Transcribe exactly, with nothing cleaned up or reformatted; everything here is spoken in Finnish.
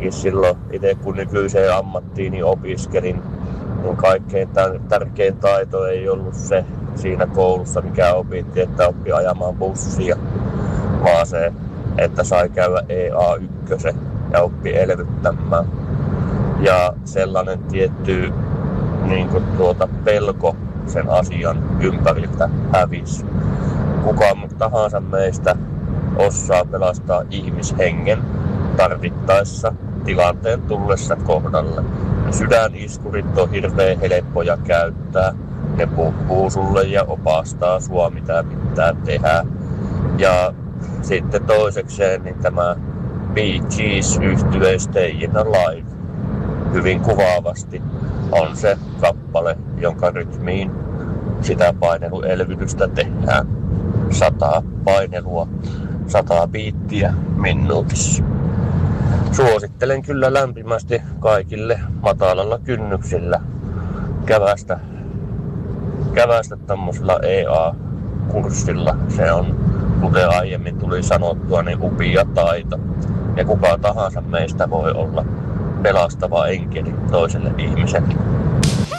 kuitenkin silloin itse kun nykyiseen ammattiini opiskelin, niin kaikkein tärkein taito ei ollut se siinä koulussa, mikä opitti, että oppi ajamaan bussia, vaan se, että sai käydä E A yksi ja oppi elvyttämään. Ja sellainen tietty niin kuin tuota, pelko sen asian ympäriltä hävisi. Kuka tahansa meistä osaa pelastaa ihmishengen tarvittaessa tilanteen tullessa kohdalle. Sydäniskurit on hirveän helppoja käyttää. Ne puhuu sulle ja opastaa sua, mitä pitää tehdä. Ja sitten toisekseen niin tämä Bee Gees-yhtye Stayin' Alive hyvin kuvaavasti on se kappale, jonka rytmiin sitä paineluelvytystä tehdään. Sata painelua, sata biittiä minuutissa. Suosittelen kyllä lämpimästi kaikille matalalla kynnyksillä kävästä, kävästä tämmöisellä E A-kurssilla. Se on, kuten aiemmin tuli sanottua, niin upea taito. Ja kuka tahansa meistä voi olla pelastava enkeli toiselle ihmiselle.